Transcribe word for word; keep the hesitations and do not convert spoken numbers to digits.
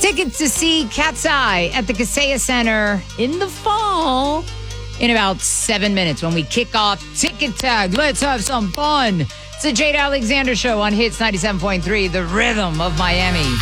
Tickets to see Cat's Eye at the Kaseya Center in the fall in about seven minutes when we kick off Ticket Tag. Let's have some fun. It's the Jade Alexander Show on Hits ninety-seven point three, the rhythm of Miami.